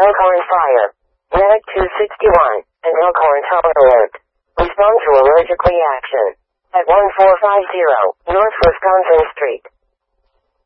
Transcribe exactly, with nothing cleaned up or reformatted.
Elkhorn Fire. Medic two sixty-one, and Elkhorn Tower Alert. Respond to allergic reaction. At one four five zero, North Wisconsin Street.